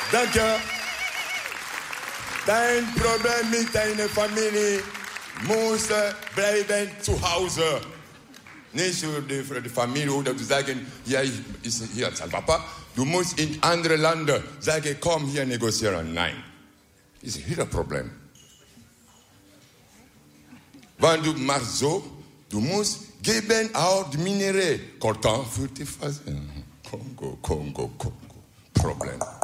Danke. Dein Problem mit deiner Familie muss bleiben zu Hause. Nicht für die Familie oder zu sagen, ja, ich ist hier als Papa. Du musst in andere Länder sagen, komm hier negozieren. Nein. Das ist hier das Problem. Wenn du machst so, du musst geben auch die Minerais. Coltan für die Phase. Kongo. Problem.